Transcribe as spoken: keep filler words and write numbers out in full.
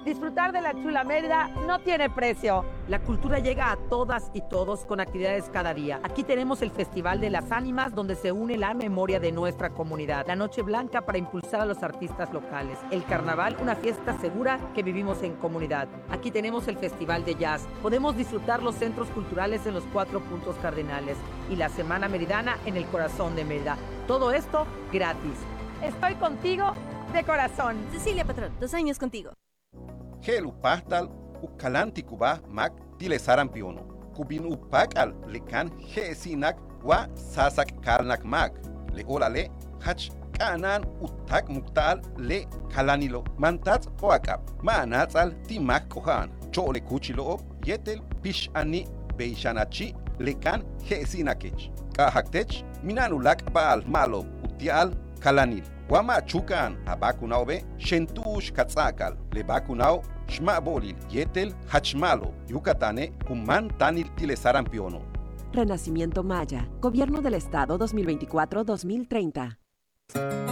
Disfrutar de la chula Mérida no tiene precio. La cultura llega a todas y todos con actividades cada día. Aquí tenemos el Festival de las Ánimas, donde se une la memoria de nuestra comunidad. La Noche Blanca para impulsar a los artistas locales. El Carnaval, una fiesta segura que vivimos en comunidad. Aquí tenemos el Festival de Jazz. Podemos disfrutar los centros culturales en los cuatro puntos cardinales. Y la Semana Meridana en el corazón de Mérida. Todo esto gratis. Estoy contigo de corazón. Cecilia Patrón, dos años contigo. Helu pastal ukalanti kuba mak tilesaran piono. Kubin upakal lekan hesinak wa sasak karnak mak. Le olale hach kanan utak muktal le kalanilo. Mantats oakap. Manatzal timak kohan. Chole kuchilo yetel pish ani beishanachi lekan hesinakech. Kahaktech minanulak baal malo utial kalanil. Wama chukan abakunao be shentush katzakal le bakunao shmabolil yetel hachmalo yucatane kuman tanil tilesaran piono. Renacimiento Maya, Gobierno del Estado dos mil veinticuatro a dos mil treinta.